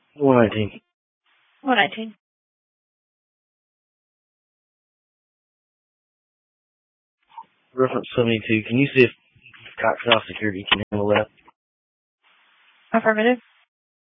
119. 119. Reference 72. Can you see if Coxhouse Security can handle that? Affirmative.